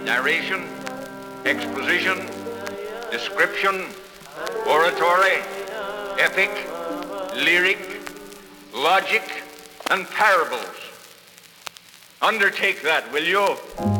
narration, exposition, description, oratory, epic, lyric, logic, and parables. Undertake that, will you?